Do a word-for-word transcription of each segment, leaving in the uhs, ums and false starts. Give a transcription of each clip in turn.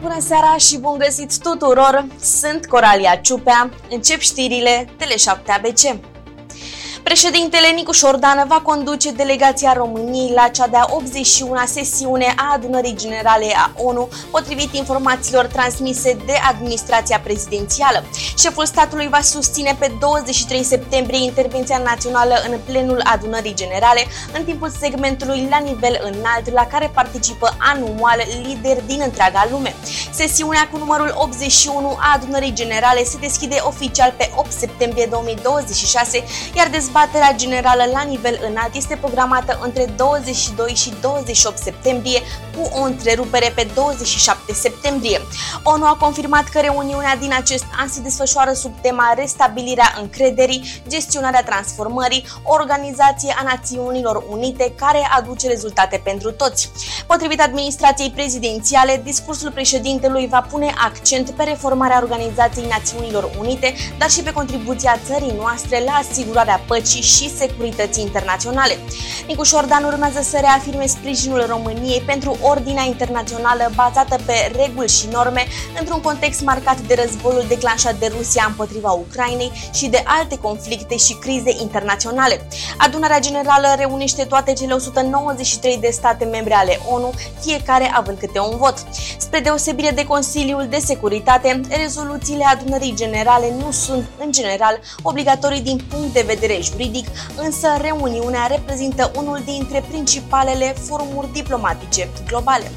Bună seara și bun găsit tuturor! Sunt Coralia Ciupea. Încep știrile Tele șapte A B C. Președintele Nicu Șordan va conduce delegația României la cea de-a optzeci și una sesiune a Adunării Generale a ONU, potrivit informațiilor transmise de administrația prezidențială. Șeful statului va susține pe douăzeci și trei septembrie intervenția națională în plenul Adunării Generale, în timpul segmentului la nivel înalt, la care participă anual lideri din întreaga lume. Sesiunea cu numărul optzeci și unu a Adunării Generale se deschide oficial pe opt septembrie două mii douăzeci și șase, iar dezbaterea Dezbaterea generală la nivel înalt este programată între douăzeci și doi și douăzeci și opt septembrie, cu o întrerupere pe douăzeci și șapte septembrie. ONU a confirmat că reuniunea din acest an se desfășoară sub tema Restabilirea încrederii, gestionarea transformării, o organizație a Națiunilor Unite care aduce rezultate pentru toți. Potrivit administrației prezidențiale, discursul președintelui va pune accent pe reformarea Organizației Națiunilor Unite, dar și pe contribuția țării noastre la asigurarea păcii și securității internaționale. Nicu Șordan urmează să reafirme sprijinul României pentru ordinea internațională bazată pe reguli și norme, într-un context marcat de războiul declanșat de Rusia împotriva Ucrainei și de alte conflicte și crize internaționale. Adunarea Generală reunește toate cele o sută nouăzeci și trei de state membre ale ONU, fiecare având câte un vot. Spre deosebire de Consiliul de Securitate, rezoluțiile Adunării Generale nu sunt, în general, obligatorii din punct de vedere juridic, însă reuniunea reprezintă unul dintre principalele forumuri diplomatice globale.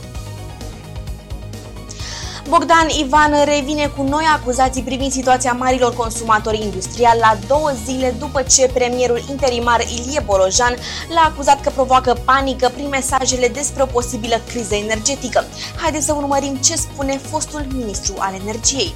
Bogdan Ivan revine cu noi acuzații privind situația marilor consumatori industriali la două zile după ce premierul interimar Ilie Bolojan l-a acuzat că provoacă panică prin mesajele despre o posibilă criză energetică. Haideți să urmărim ce spune fostul ministru al energiei.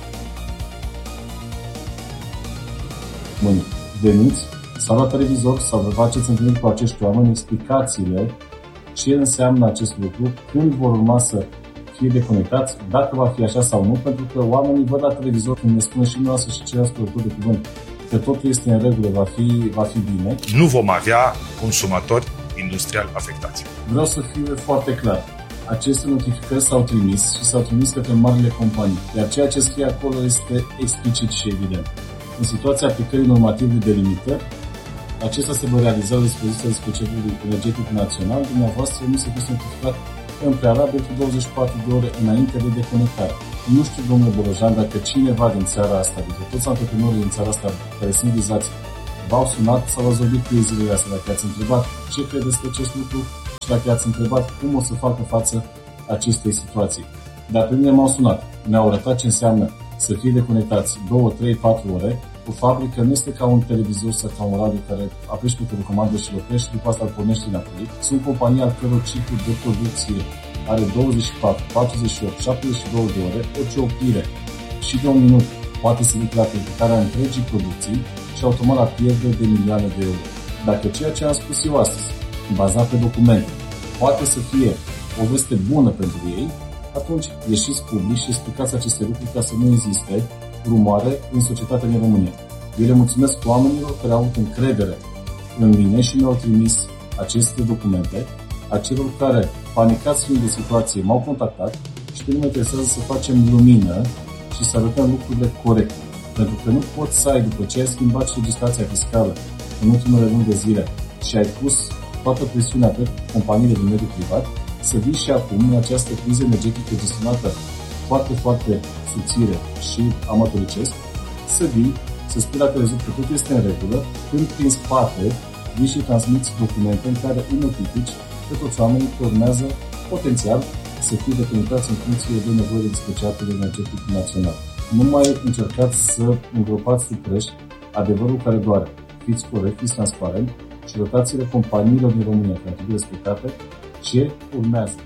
Bun. Veniți sau la televizor sau vă faceți întâlniri cu acești oameni, explicațiile ce înseamnă acest lucru, când vor urma să fie deconectați, dacă va fi așa sau nu, pentru că oamenii văd la televizor când ne spune și noastră și ceilalți producători de cuvânt că totul este în regulă, va fi, va fi bine. Nu vom avea consumatori industriali afectați. Vreau să fiu foarte clar. Aceste notificări s-au trimis și s-au trimis către marile companii, iar ceea ce scrie acolo este explicit și evident. În situația aplicării normative de limită, acesta se va realiza la dispoziția Dispozitivului Energetic Național. Dumneavoastră nu se poate notifica în prealabil cu douăzeci și patru de ore înainte de deconectare. Nu știu, domnule Bolojan, dacă cineva din țara asta, dintre toți antreprenorii din țara asta care sunt vizați, v-au sunat sau v-ați vorbit cu ei zilele astea, dacă i-ați întrebat ce credeți de acest lucru și dacă i-ați întrebat cum o să facă față acestei situații. Dar pe mine m-au sunat, mi-au arătat ce înseamnă să fie deconectați două, trei, patru ore. O fabrică nu este ca un televizor sau ca un radio care apeși pe telecomandă și îl oprești și după asta îl pornești înapoi. Sunt companii al căror ciclu de producție are douăzeci și patru, patruzeci și opt, șaptezeci și două de ore, orice oprire și de un minut poate să ducă la criticarea întregii producții și automat la pierdere de milioane de euro. Dacă ceea ce am spus eu astăzi, bazat pe documente, poate să fie o veste bună pentru ei, atunci ieșiți public și explicați aceste lucruri ca să nu existe rumoare în societatea din România. Eu le mulțumesc oamenilor care au avut încredere în mine și mi-au trimis aceste documente, a celor care, panicați fiind de situație, m-au contactat și pe mine mă interesează să facem lumină și să arătăm lucrurile corecte. Pentru că nu poți să ai, după ce ai schimbat și legislația fiscală în ultimele luni de zile și ai pus toată presiunea pe companiile din mediul privat, să vii și acum în această criză energetică gestionată foarte, foarte subțire și amatoricesc, să vii, să spui la televizor că totul este în regulă, când prin spate vii și transmiți documente în care îi notifici pe toți oamenii că urmează potențial să fie deconectați în funcție de nevoile dispozitivului energetic național. Nu mai încercați să îngropați sub preș adevărul care doare. Fiți corect, fiți transparent și rotațiile companiilor din România care trebuie respectate ce urmează.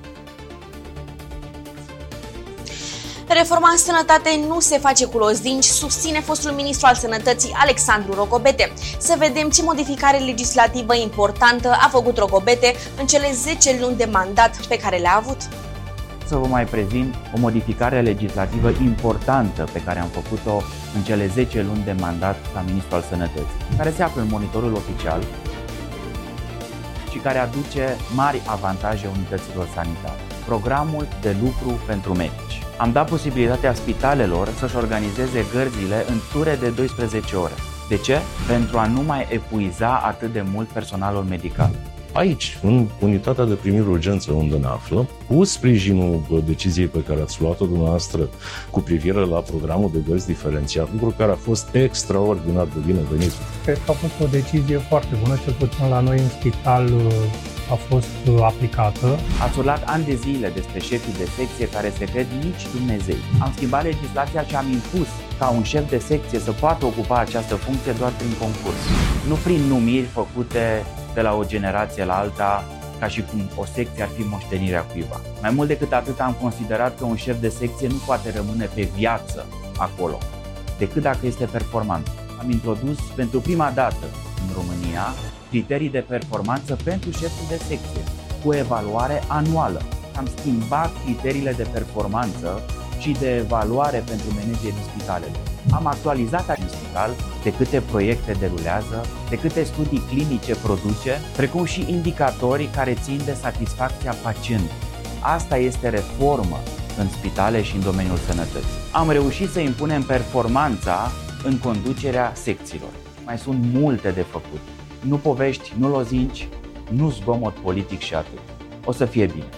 Reforma în sănătate nu se face cu lozinci, susține fostul ministru al Sănătății Alexandru Rogobete. Să vedem ce modificare legislativă importantă a făcut Rogobete în cele zece luni de mandat pe care le-a avut. Să vă mai prezint o modificare legislativă importantă pe care am făcut-o în cele zece luni de mandat ca ministru al Sănătății, care se află în monitorul oficial și care aduce mari avantaje unităților sanitare. Programul de lucru pentru medici. Am dat posibilitatea spitalelor să-și organizeze gărzile în ture de doisprezece ore. De ce? Pentru a nu mai epuiza atât de mult personalul medical. Aici, în unitatea de primire urgență unde ne aflăm, cu sprijinul deciziei pe care ați luat-o dumneavoastră cu privire la programul de gărzi diferențiat, lucru care a fost extraordinar de binevenit. Cred că a fost o decizie foarte bună, cel puțin la noi în spital a fost aplicată. Ați urlat ani de zile despre șefii de secție care se cred nici Dumnezei. Am schimbat legislația și am impus ca un șef de secție să poată ocupa această funcție doar prin concurs, nu prin numiri făcute de la o generație la alta, ca și cum o secție ar fi moștenirea cuiva. Mai mult decât atât, am considerat că un șef de secție nu poate rămâne pe viață acolo, decât dacă este performant. Am introdus pentru prima dată în România criterii de performanță pentru șeful de secție, cu evaluare anuală. Am schimbat criteriile de performanță și de evaluare pentru managerii spitalelor. Am actualizat acest spital de câte proiecte derulează, de câte studii clinice produce, precum și indicatori care țin de satisfacția pacientului. Asta este reformă în spitale și în domeniul sănătății. Am reușit să impunem performanța în conducerea secțiilor. Mai sunt multe de făcut. Nu povești, nu lozinci, nu zgomot politic și atât. O să fie bine.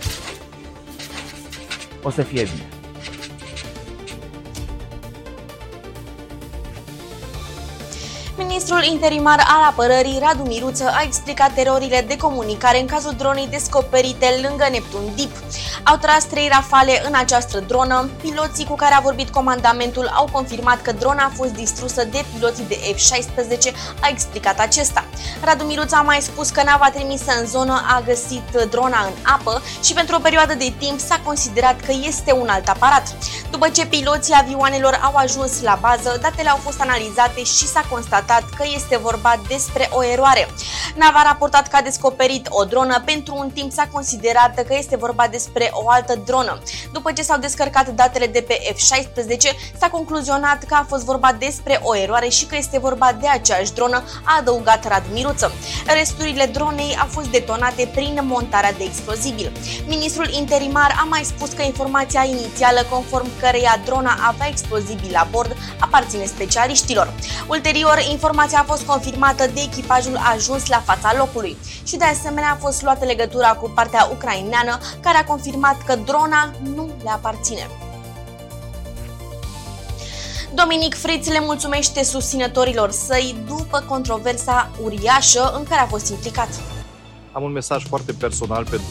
O să fie bine. Ministrul interimar al apărării, Radu Miruță, a explicat erorile de comunicare în cazul dronei descoperite lângă Neptun Deep. Au tras trei rafale în această dronă. Piloții cu care a vorbit comandamentul au confirmat că drona a fost distrusă de piloții de F șaisprezece, a explicat acesta. Radu Miruță a mai spus că nava trimisă în zonă a găsit drona în apă și pentru o perioadă de timp s-a considerat că este un alt aparat. După ce piloții avioanelor au ajuns la bază, datele au fost analizate și s-a constatat că este vorba despre o eroare. Nava a raportat că a descoperit o dronă, pentru un timp s-a considerat că este vorba despre o altă dronă. După ce s-au descărcat datele de pe F șaisprezece, s-a concluzionat că a fost vorba despre o eroare și că este vorba de aceeași dronă, a adăugat Radu Miruță. Resturile dronei au fost detonate prin montarea de explozibil. Ministrul interimar a mai spus că informația inițială, conform căreia drona avea explozibil la bord, aparține specialiștilor. Ulterior, informația a fost confirmată de echipajul ajuns la fața locului și de asemenea a fost luată legătura cu partea ucraineană, care a confirmat că drona nu le aparține. Dominic Friț le mulțumește susținătorilor săi după controversa uriașă în care a fost implicat. Am un mesaj foarte personal pentru